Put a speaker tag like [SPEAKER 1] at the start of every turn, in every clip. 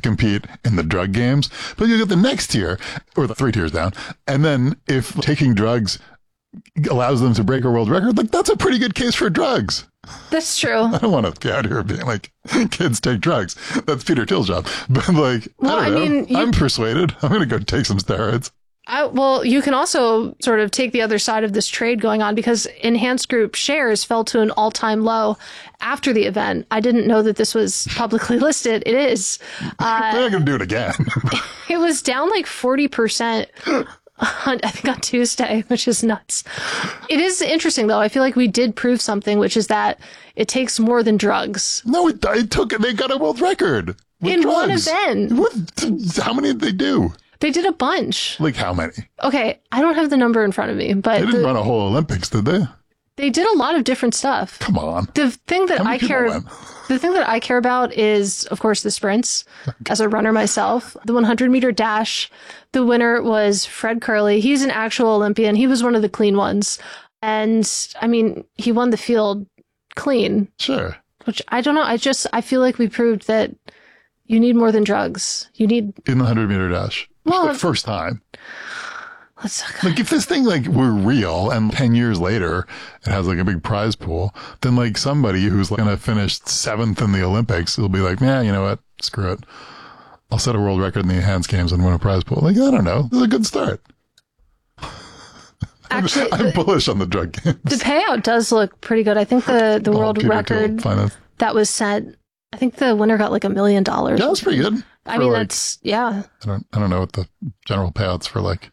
[SPEAKER 1] compete in the drug games, but you get the next tier or the 3 tiers down. And then if taking drugs allows them to break a world record, like that's a pretty good case for drugs.
[SPEAKER 2] That's true.
[SPEAKER 1] I don't want to be out here being like, kids take drugs. That's Peter Thiel's job. But like, well, I don't know. I'm persuaded. I'm going to go take some steroids.
[SPEAKER 2] Well, you can also sort of take the other side of this trade going on because Enhanced Group shares fell to an all-time low after the event. I didn't know that this was publicly listed. It is.
[SPEAKER 1] They're not going to do it again.
[SPEAKER 2] It was down like 40%. I think on Tuesday, which is nuts. It is interesting, though. I feel like we did prove something, which is that it takes more than drugs.
[SPEAKER 1] No, it took. They got a world record
[SPEAKER 2] in
[SPEAKER 1] drugs.
[SPEAKER 2] One event.
[SPEAKER 1] How many did they do?
[SPEAKER 2] They did a bunch.
[SPEAKER 1] Like how many?
[SPEAKER 2] Okay, I don't have the number in front of me, but
[SPEAKER 1] they didn't run a whole Olympics, did they?
[SPEAKER 2] They did a lot of different stuff.
[SPEAKER 1] Come on.
[SPEAKER 2] The thing that I care about is, of course, the sprints. As a runner myself, the 100-meter dash, the winner was Fred Kerley. He's an actual Olympian. He was one of the clean ones. And I mean, he won the field clean.
[SPEAKER 1] Sure.
[SPEAKER 2] Which I don't know. I feel like we proved that you need more than drugs. You need...
[SPEAKER 1] In the 100-meter dash.
[SPEAKER 2] Well,
[SPEAKER 1] the first time. Like if this thing like were real and 10 years later it has like a big prize pool, then like somebody who's like going to finish 7th in the Olympics will be like, man, you know what? Screw it. I'll set a world record in the enhanced games and win a prize pool. Like, I don't know. This is a good start.
[SPEAKER 2] Actually,
[SPEAKER 1] I'm bullish on the drug games.
[SPEAKER 2] The payout does look pretty good. I think the world record that was set, I think the winner got like $1 million.
[SPEAKER 1] Yeah, that's pretty good.
[SPEAKER 2] I mean, that's, yeah.
[SPEAKER 1] I don't know what the general payouts for like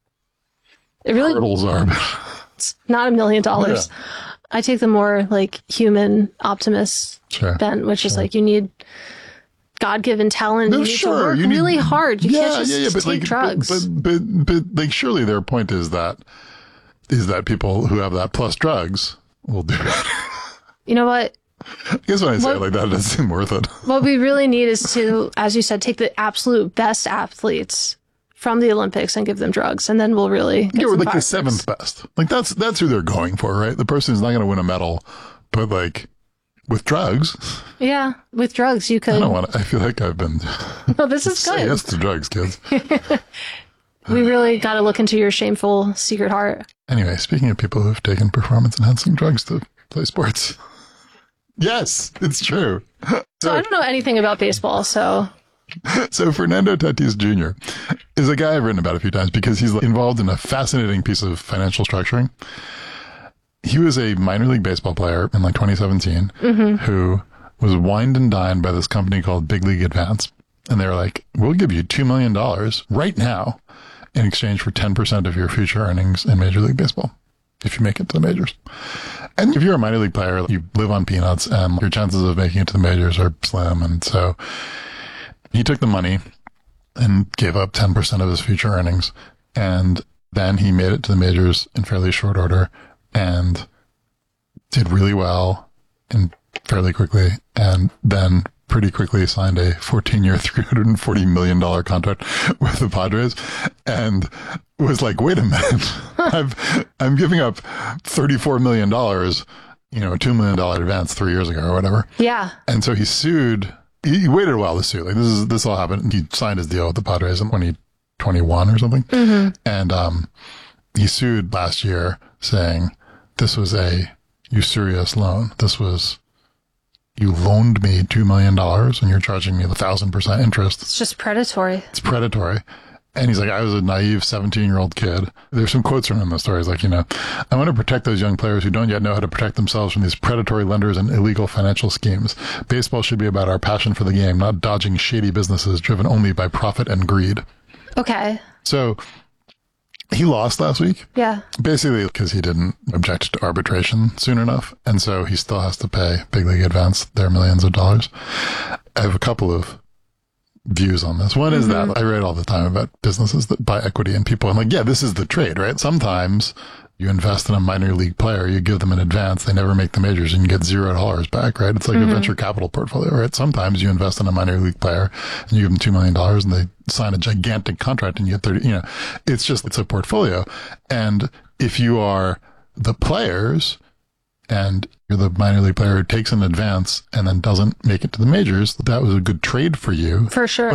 [SPEAKER 2] it really
[SPEAKER 1] hurdles are.
[SPEAKER 2] It's not $1 million. Yeah. I take the more like human optimist bent, which is like you need God-given talent.
[SPEAKER 1] No,
[SPEAKER 2] you need to work really hard. You can't just take drugs.
[SPEAKER 1] But like surely their point is that people who have that plus drugs will do it.
[SPEAKER 2] You know what?
[SPEAKER 1] I guess when I say it like that, it doesn't seem worth it.
[SPEAKER 2] What we really need is to, as you said, take the absolute best athletes from the Olympics and give them drugs, and then we'll really get
[SPEAKER 1] like the 7th best. Like that's who they're going for, right? The person who's not going to win a medal, but like with drugs.
[SPEAKER 2] Yeah, with drugs you could.
[SPEAKER 1] I feel like I've been.
[SPEAKER 2] No, this is good.
[SPEAKER 1] Say yes to drugs, kids.
[SPEAKER 2] We really got to look into your shameful secret heart.
[SPEAKER 1] Anyway, speaking of people who've taken performance-enhancing drugs to play sports. Yes, it's true.
[SPEAKER 2] So I don't know anything about baseball, so
[SPEAKER 1] Fernando Tatis Jr. is a guy I've written about a few times because he's involved in a fascinating piece of financial structuring. He was a minor league baseball player in like 2017 who was wined and dined by this company called Big League Advance. And they were like, we'll give you $2 million right now in exchange for 10% of your future earnings in Major League Baseball if you make it to the majors. And if you're a minor league player, you live on peanuts and your chances of making it to the majors are slim. And so he took the money and gave up 10% of his future earnings. And then he made it to the majors in fairly short order and did really well and fairly quickly. And then pretty quickly signed a 14-year, $340 million contract with the Padres and was like, wait a minute, I'm giving up $34 million, you know, a $2 million advance 3 years ago or whatever.
[SPEAKER 2] Yeah.
[SPEAKER 1] And so he sued. He waited a while to sue. Like this all happened. He signed his deal with the Padres in 2021 or something. And he sued last year saying this was a usurious loan. This was, you loaned me $2 million and you're charging me 1,000% interest.
[SPEAKER 2] It's just predatory.
[SPEAKER 1] It's predatory. And he's like, I was a naive 17-year-old kid. There's some quotes from him in the story. He's like, you know, I want to protect those young players who don't yet know how to protect themselves from these predatory lenders and illegal financial schemes. Baseball should be about our passion for the game, not dodging shady businesses driven only by profit and greed.
[SPEAKER 2] Okay.
[SPEAKER 1] So he lost last week.
[SPEAKER 2] Yeah.
[SPEAKER 1] Basically because he didn't object to arbitration soon enough. And so he still has to pay Big League Advance their millions of dollars. I have a couple of views on this. One is that I read all the time about businesses that buy equity in people. I'm like, yeah, this is the trade, right? Sometimes you invest in a minor league player, you give them an advance, they never make the majors and you get $0 back, right? It's like a venture capital portfolio, right? Sometimes you invest in a minor league player and you give them $2 million and they sign a gigantic contract and you get 30, you know, it's a portfolio. And if you are the players and you're the minor league player who takes an advance and then doesn't make it to the majors, that was a good trade for you.
[SPEAKER 2] For sure.